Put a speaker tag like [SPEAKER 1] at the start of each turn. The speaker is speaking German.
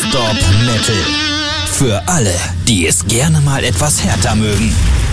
[SPEAKER 1] Stop Metal. Für alle, die es gerne mal etwas härter mögen.